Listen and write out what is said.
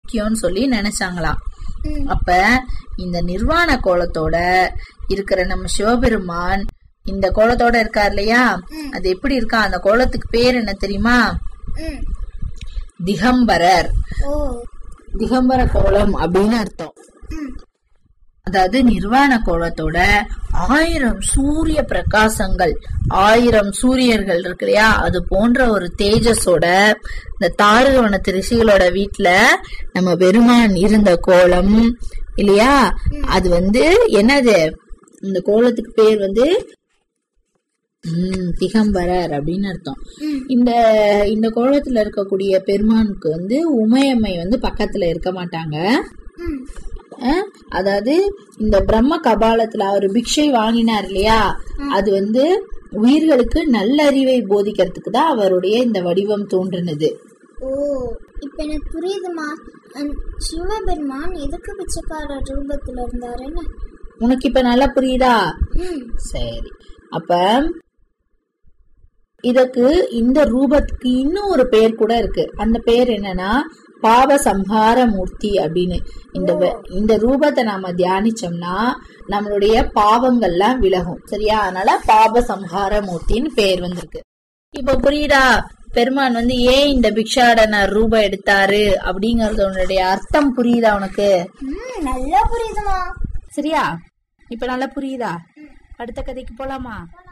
முக்கியம்னு சொல்லி நினைச்சாங்களாம். அப்ப இந்த நிர்வாண கோலத்தோட இருக்கிற நம்ம சிவபெருமான் இந்த கோலத்தோட இருக்கார் இல்லையா, அது எப்படி இருக்கா, அந்த கோலத்துக்கு பேர் என்ன தெரியுமா? திகம்பரர். திகம்பர கோலம் அப்படின்னு அர்த்தம். அதாவது நிர்வாண கோலத்தோட 1000 சூரிய பிரகாசங்கள், 1000 சூரியர்கள் இருக்கு இல்லையா, அது போன்ற ஒரு தேஜஸோட இந்த தாரகவனத்து ரிஷிகளோட வீட்டுல நம்ம பெருமான் இருந்த கோலம் இல்லையா, அது என்னது, இந்த கோலத்துக்கு பேர் திகம்பரர் அப்படின்னு அர்த்தம். இந்த கோலத்துல இருக்கக்கூடிய பெருமானுக்கு உமையம்மை பக்கத்துல இருக்க மாட்டாங்க. அதாவது இந்த பிரம்ம கபாலத்துல அவர் பிக்ஷை வாங்கினார் இல்லையா, அது உயிர்களுக்கு நல்ல அறிவை போதிக்கிறதுக்கு தான் அவருடைய இந்த வடிவம் தோன்றினது. ஓ, இப்ப எனக்கு புரியுதுமா. சிவபெருமான் எதுக்கு பிச்சைக்கார ரூபத்துல இருந்தாருன்னு உனக்கு இப்ப நல்லா புரியுதா? சரி, அப்ப இதுக்கு இந்த ரூபத்துக்கு இன்னும் ஒரு பேர் கூட இருக்கு. அந்த பேர் என்னன்னா பாவ சம்ஹார மூர்த்தி அப்படின்னு. இந்த ரூபத்தை நாம தியானிச்சோம்னா நம்மளுடைய பாவங்கள்லாம் விலகும். சரியா? அதனால பாவ சம்ஹார மூர்த்தின்னு பேர் வந்திருக்கு. இப்ப புரியுதா பெருமான் ஏன் இந்த பிக்ஷாடன ரூபம் எடுத்தாரு அப்படிங்கறதோடைய அர்த்தம் புரியுதா உனக்கு? நல்லா புரியுதுமா. சரியா? இப்ப நல்லா புரியுதா? அடுத்த கதைக்கு போலாமா?